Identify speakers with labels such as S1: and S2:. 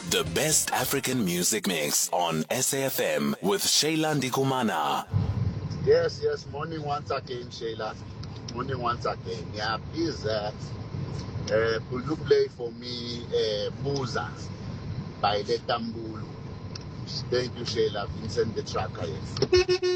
S1: The best African music mix on SAFM with Shayla Ndikumana.
S2: Yes, morning once again, Shayla. Morning once again. Yeah, please, could you play for me Muza by the Tambulu? Thank you, Shayla. Vincent the Tracker, yes.